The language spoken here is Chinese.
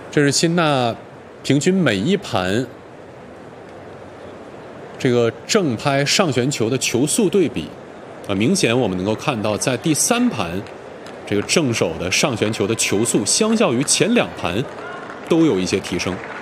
这是辛纳平均每一盘这个正拍上旋球的球速对比明显我们能够看到，在第3盘这个正手的上旋球的球速相较于前2盘都有一些提升。